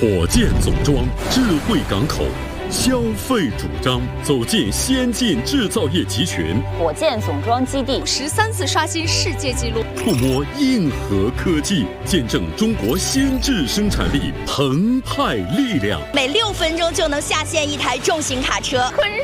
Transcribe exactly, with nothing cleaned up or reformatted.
火箭总装，智慧港口，消费主张，走进先进制造业集群。 火箭总装基地十三次刷新世界纪录， 触摸硬核科技，见证中国先制生产力澎湃力量。 每六分钟就能下线一台重型卡车。